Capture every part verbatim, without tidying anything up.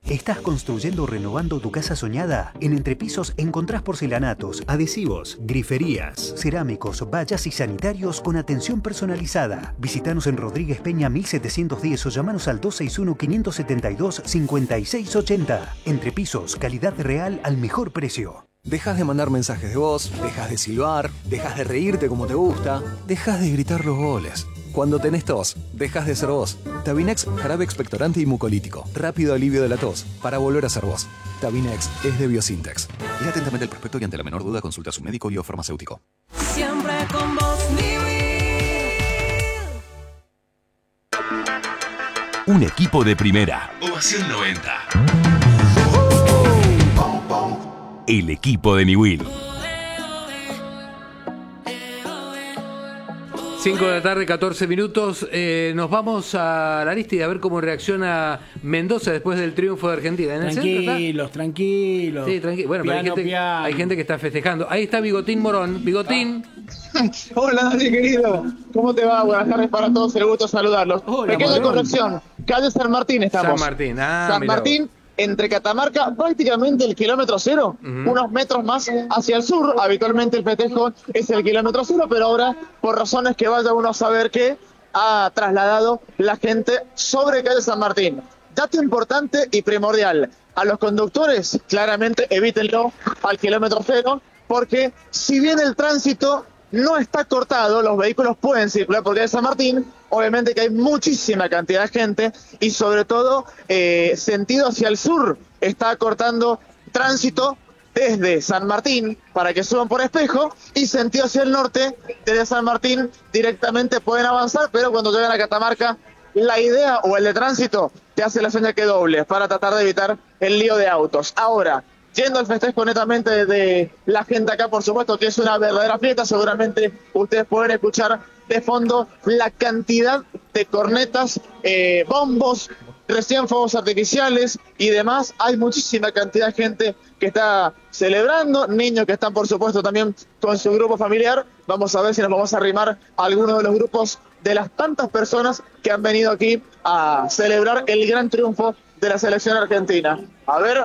¿Estás construyendo o renovando tu casa soñada? En Entrepisos encontrás porcelanatos, adhesivos, griferías, cerámicos, vallas y sanitarios con atención personalizada. Visítanos en Rodríguez Peña mil setecientos diez o llamanos al dos seis uno, cinco siete dos, cinco seis ocho cero. Entrepisos, calidad real al mejor precio. Dejas de mandar mensajes de voz, dejas de silbar, dejas de reírte como te gusta, dejas de gritar los goles. Cuando tenés tos, dejas de ser vos. Tabinex, jarabe expectorante y mucolítico. Rápido alivio de la tos, para volver a ser vos. Tabinex es de Biosintex. Lea atentamente el prospecto y ante la menor duda consulta a su médico y o farmacéutico. Siempre con vos, Un equipo de primera. Ovación noventa. El equipo de Niwil. cinco de la tarde, catorce minutos. Eh, nos vamos a la lista y a ver cómo reacciona Mendoza después del triunfo de Argentina. ¿En tranquilos, el tranquilos. Sí, tranquilo. Bueno, piano, pero hay gente, hay gente que está festejando. Ahí está Bigotín Morón. Bigotín. Ah. Hola, Dani, querido. ¿Cómo te va? Buenas tardes para todos. El gusto saludarlos. Hola, Pequeña Morón. Corrección. Calle San Martín estamos. San Martín. Ah, San Martín. Vos. Entre Catamarca, prácticamente el kilómetro cero, uh-huh. unos metros más hacia el sur. Habitualmente el festejo es el kilómetro cero, pero ahora, por razones que vaya uno a saber que ha trasladado la gente sobre calle San Martín. Dato importante y primordial, a los conductores, claramente evítenlo al kilómetro cero, porque si bien el tránsito no está cortado, los vehículos pueden circular por calle San Martín. Obviamente que hay muchísima cantidad de gente y sobre todo eh, sentido hacia el sur está cortando tránsito desde San Martín para que suban por Espejo y sentido hacia el norte desde San Martín directamente pueden avanzar, pero cuando llegan a Catamarca la idea o el de tránsito te hace la señal que doble para tratar de evitar el lío de autos. Ahora, yendo al festejo netamente de, de la gente acá, por supuesto que es una verdadera fiesta, seguramente ustedes pueden escuchar de fondo la cantidad de cornetas, eh, bombos, recién fuegos artificiales y demás. Hay muchísima cantidad de gente que está celebrando, niños que están por supuesto también con su grupo familiar. Vamos a ver si nos vamos a arrimar a alguno de los grupos de las tantas personas que han venido aquí a celebrar el gran triunfo de la selección argentina. A ver,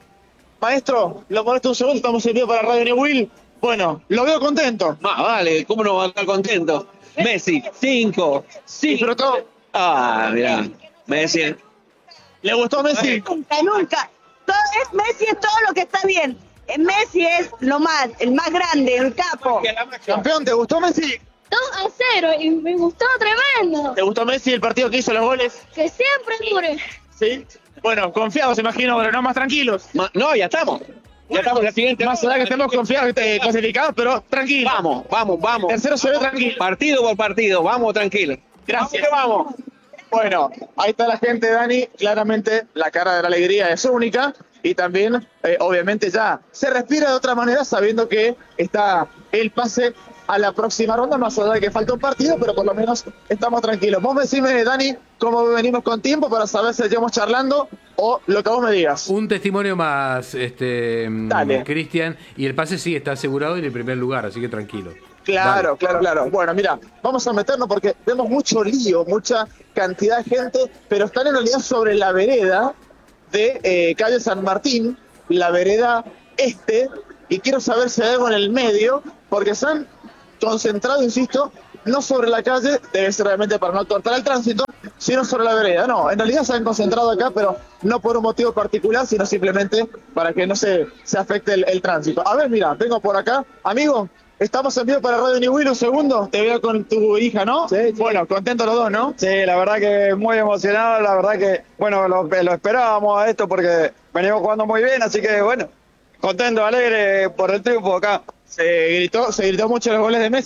maestro, lo molesto un segundo, estamos en vivo para Radio Niwil. Bueno, lo veo contento. Ah, vale, ¿cómo no va a estar contento? Messi, cinco, sí. ¿Disfrutó? Ah, mirá, Messi. ¿Le gustó Messi? Nunca, nunca. Todo es Messi, es todo lo que está bien. Messi es lo más, el más grande, el capo. Campeón, ¿te gustó Messi? dos a cero y me gustó tremendo. ¿Te gustó Messi el partido que hizo los goles? Que siempre dure. Sí. Bueno, confiados, imagino, pero no más tranquilos. Ma- no, ya estamos. Ya estamos en la siguiente. Más allá que estemos confiados, eh, clasificados, pero tranquilos. Vamos, vamos, vamos. Tercero se ve tranquilo. Partido por partido, vamos tranquilos. Gracias. Vamos, vamos. Bueno, ahí está la gente, Dani. Claramente la cara de la alegría es única. Y también, eh, obviamente, ya se respira de otra manera sabiendo que está el pase a la próxima ronda, más allá de que falta un partido, pero por lo menos estamos tranquilos. Vos decime, Dani, cómo venimos con tiempo para saber si seguimos charlando o lo que vos me digas. Un testimonio más, este, Cristian, y el pase sí está asegurado en el primer lugar, así que tranquilo. Claro, Dale. claro, claro. Bueno, mira, vamos a meternos porque vemos mucho lío, mucha cantidad de gente, pero están en realidad sobre la vereda de eh, calle San Martín, la vereda este, y quiero saber si hay algo en el medio, porque se han concentrado, insisto, no sobre la calle, debe ser realmente para no cortar el tránsito, sino sobre la vereda. No, en realidad se han concentrado acá, pero no por un motivo particular, sino simplemente para que no se, se afecte el, el tránsito. A ver, mira, vengo por acá. Amigo, estamos en vivo para Radio Niwil, un segundo. Te veo con tu hija, ¿no? Sí, sí. Bueno, contentos los dos, ¿no? Sí, la verdad que muy emocionado, la verdad que, bueno, lo, lo esperábamos a esto porque venimos jugando muy bien, así que, bueno, contento, alegre por el triunfo acá. Se gritó, se gritó mucho los goles de Messi.